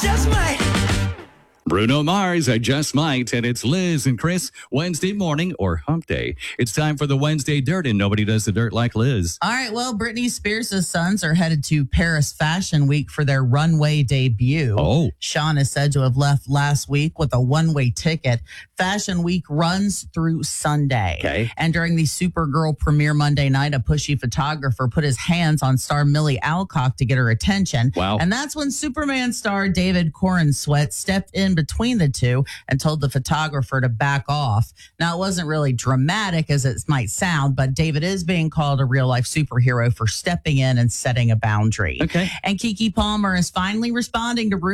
just might. Bruno Mars, I Just Might, and it's Liz and Chris, Wednesday morning or hump day. It's time for the Wednesday Dirt, and nobody does the dirt like Liz. All right, well, Britney Spears' sons are headed to Paris Fashion Week for their runway debut. Oh. Sean is said to have left last week with a one-way ticket. Fashion Week runs through Sunday. Okay. And during the Supergirl premiere Monday night, a pushy photographer put his hands on star Millie Alcock to get her attention. Wow. And that's when Superman star David Corenswet stepped in between the two and told the photographer to back off. Now, it wasn't really dramatic as it might sound, but David is being called a real-life superhero for stepping in and setting a boundary. Okay. And Keke Palmer is finally responding to